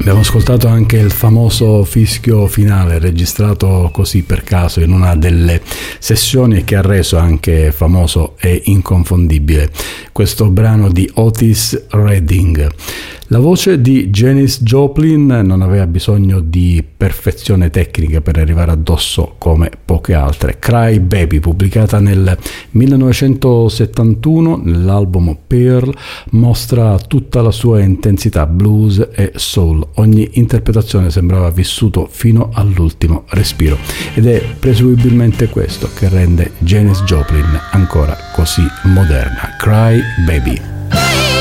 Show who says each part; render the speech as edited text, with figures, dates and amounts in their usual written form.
Speaker 1: Abbiamo ascoltato anche il famoso fischio finale registrato così per caso in una delle sessioni che ha reso anche famoso e inconfondibile questo brano di Otis Redding. La voce di Janis Joplin non aveva bisogno di perfezione tecnica per arrivare addosso come poche altre. Cry Baby, pubblicata nel 1971 nell'album Pearl, mostra tutta la sua intensità blues e soul. Ogni interpretazione sembrava vissuto fino all'ultimo respiro, ed è presumibilmente questo che rende Janis Joplin ancora così moderna. Cry Baby.